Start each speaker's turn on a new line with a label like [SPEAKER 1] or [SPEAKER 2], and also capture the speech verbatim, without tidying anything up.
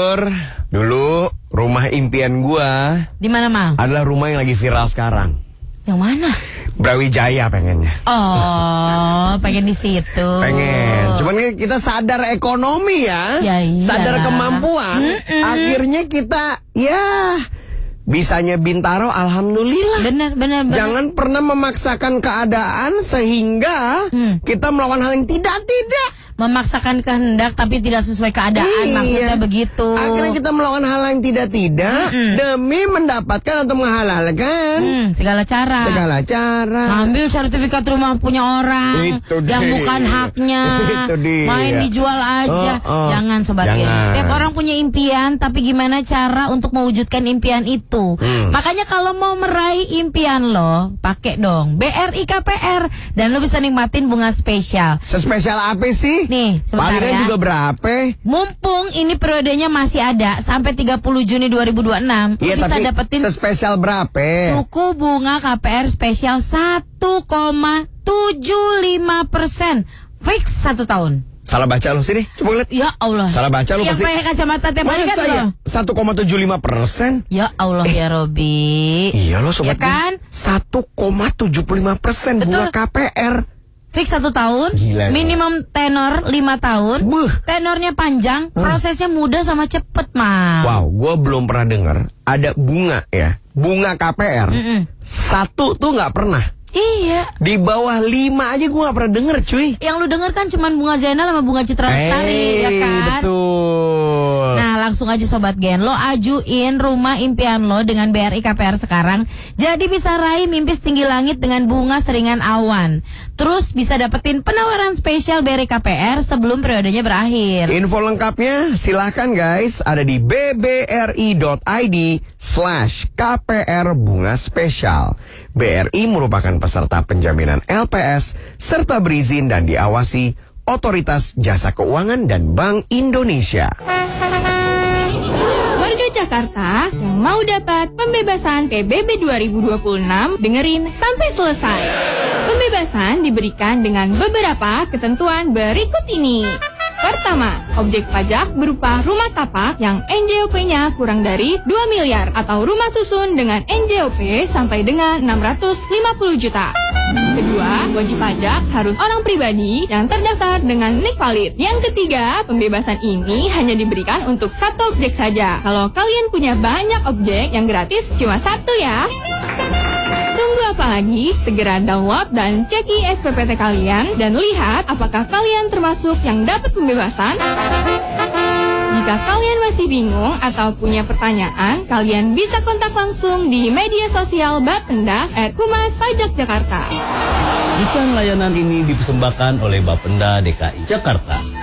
[SPEAKER 1] jujur, dulu rumah impian gua
[SPEAKER 2] di mana, Mal?
[SPEAKER 1] adalah rumah yang lagi viral sekarang.
[SPEAKER 2] Yang mana?
[SPEAKER 1] Brawijaya pengennya.
[SPEAKER 2] Oh, pengen di situ.
[SPEAKER 1] Pengen. Cuman kan kita sadar ekonomi ya,
[SPEAKER 2] ya
[SPEAKER 1] sadar kemampuan. Mm-mm. Akhirnya kita ya bisanya Bintaro, alhamdulillah.
[SPEAKER 2] Bener, bener, bener.
[SPEAKER 1] Jangan pernah memaksakan keadaan sehingga hmm. kita melakukan hal yang tidak-tidak.
[SPEAKER 2] Memaksakan kehendak tapi tidak sesuai keadaan, iya. Maksudnya begitu.
[SPEAKER 1] Akhirnya kita melakukan hal yang tidak-tidak mm-hmm. demi mendapatkan atau menghalalkan
[SPEAKER 2] mm, segala cara.
[SPEAKER 1] Segala cara.
[SPEAKER 2] Ambil sertifikat rumah punya orang itu yang dia. Bukan haknya. Itu dia. Main dijual aja. Oh, oh. Jangan sobat Jangan. Geng. Setiap orang punya impian, tapi gimana cara untuk mewujudkan impian itu? Mm. Makanya kalau mau meraih impian lo, pakai dong B R I K P R dan lo bisa nikmatin bunga spesial.
[SPEAKER 1] Sespesial apa sih?
[SPEAKER 2] Nih, sebentar ya.
[SPEAKER 1] juga berapa?
[SPEAKER 2] Mumpung ini periodenya masih ada sampai tiga puluh Juni dua ribu dua puluh enam,
[SPEAKER 1] iya,
[SPEAKER 2] bisa dapetin
[SPEAKER 1] spesial berapa?
[SPEAKER 2] Suku bunga K P R spesial satu koma tujuh lima persen fix satu tahun.
[SPEAKER 1] Salah baca lu sini, coba lihat.
[SPEAKER 2] Ya Allah.
[SPEAKER 1] Salah baca lu
[SPEAKER 2] yang
[SPEAKER 1] pasti.
[SPEAKER 2] Yang pakai kacamata tiap hari kan lo.
[SPEAKER 1] satu koma tujuh lima persen.
[SPEAKER 2] Ya Allah eh. ya Robi.
[SPEAKER 1] Iya lo sobat.
[SPEAKER 2] Ya kan?
[SPEAKER 1] satu koma tujuh lima persen bunga K P R.
[SPEAKER 2] Fix satu tahun,
[SPEAKER 1] Gila,
[SPEAKER 2] minimum tenor lima tahun, Buh. Tenornya panjang, huh? Prosesnya mudah sama cepet, Mal.
[SPEAKER 1] Wow, gue belum pernah dengar ada bunga ya, bunga K P R Mm-mm. satu tuh nggak pernah.
[SPEAKER 2] Iya.
[SPEAKER 1] Di bawah lima aja gue gak pernah denger cuy.
[SPEAKER 2] Yang lu denger kan cuman bunga Zainal sama bunga Citra Lestari,
[SPEAKER 1] hey,
[SPEAKER 2] ya kan?
[SPEAKER 1] Betul.
[SPEAKER 2] Nah langsung aja sobat Gen, lo ajuin rumah impian lo dengan B R I K P R sekarang. Jadi bisa raih mimpi setinggi langit dengan bunga seringan awan. Terus bisa dapetin penawaran spesial B R I K P R sebelum periodenya berakhir.
[SPEAKER 1] Info lengkapnya silahkan guys, ada di b b r i dot i d slash k p r bunga spesial. B R I merupakan peserta penjaminan L P S serta berizin dan diawasi Otoritas Jasa Keuangan dan Bank Indonesia.
[SPEAKER 3] Warga Jakarta yang mau dapat pembebasan P B B dua ribu dua puluh enam, dengerin sampai selesai. Pembebasan diberikan dengan beberapa ketentuan berikut ini. Pertama, objek pajak berupa rumah tapak yang N J O P-nya kurang dari dua miliar atau rumah susun dengan N J O P sampai dengan enam ratus lima puluh juta. Kedua, wajib pajak harus orang pribadi yang terdaftar dengan nik valid. Yang ketiga, pembebasan ini hanya diberikan untuk satu objek saja. Kalau kalian punya banyak objek, yang gratis cuma satu ya. Tunggu apa lagi? Segera download dan cek I S P P T kalian dan lihat apakah kalian termasuk yang dapat pembebasan. Jika kalian masih bingung atau punya pertanyaan, kalian bisa kontak langsung di media sosial Bapenda at Humas Pajak Jakarta.
[SPEAKER 4] Iklan layanan ini dipersembahkan oleh Bapenda D K I Jakarta.